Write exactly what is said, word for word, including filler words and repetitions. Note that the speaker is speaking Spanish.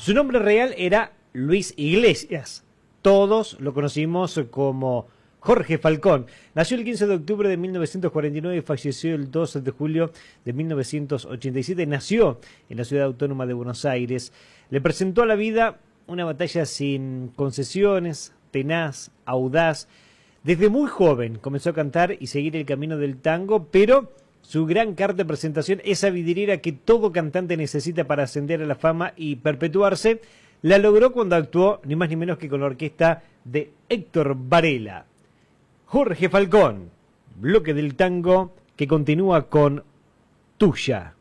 Su nombre real era Luis Iglesias. Todos lo conocimos como Jorge Falcón. Nació el quince de octubre de mil novecientos cuarenta y nueve y falleció el doce de julio de mil novecientos ochenta y siete. Nació en la ciudad autónoma de Buenos Aires. Le presentó a la vida una batalla sin concesiones, tenaz, audaz. Desde muy joven comenzó a cantar y seguir el camino del tango, pero su gran carta de presentación, esa vidriera que todo cantante necesita para ascender a la fama y perpetuarse, la logró cuando actuó ni más ni menos que con la orquesta de Héctor Varela. Jorge Falcón, bloque del tango que continúa con Tuya.